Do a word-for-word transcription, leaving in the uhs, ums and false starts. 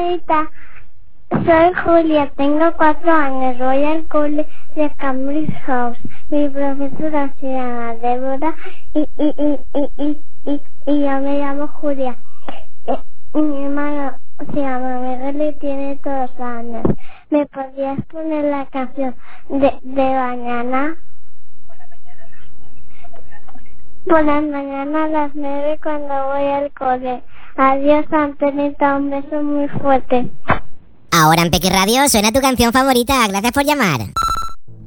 señorita. Soy Julia, tengo cuatro años, voy al cole de Cambridge House. Mi profesora se llama Débora y, y, y, y, y, y, y yo me llamo Julia. Eh, y mi hermano se llama Miguel y tiene dos años. ¿Me podrías poner la canción de, de mañana? Por la mañana a las nueve cuando voy al cole. Adiós, Antonita, un beso muy fuerte. Ahora en Pequi Radio suena tu canción favorita. Gracias por llamar.